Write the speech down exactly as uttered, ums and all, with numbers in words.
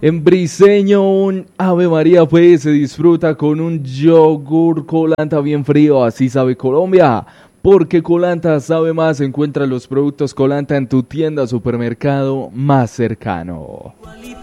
En Briseño un Ave María pues se disfruta con un yogur Colanta bien frío, así sabe Colombia. Porque Colanta sabe más, encuentra los productos Colanta en tu tienda o supermercado más cercano.